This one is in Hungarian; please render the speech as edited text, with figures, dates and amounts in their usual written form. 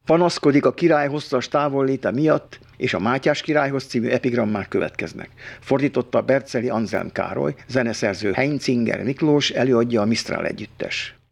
Panaszkodik a király hosszas távolléte miatt, és a Mátyás királyhoz című epigrammák következnek. Fordította Berceli Anzelm Károly, zeneszerző Heinzinger Miklós, előadja a Mistral együttes.